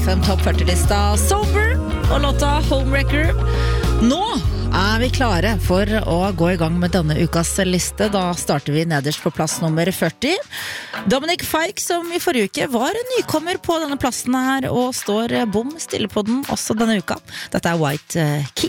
FM Top 40-lista Sober og låta Homewrecker. Nå vi klare for å gå i gang med denne ukas liste. Da starter vi nederst på plass nummer 40. Dominic Fike, som i forrige uke var en nykommer på denne plassen her, og står bom stille på den også denne uka. Dette White Key.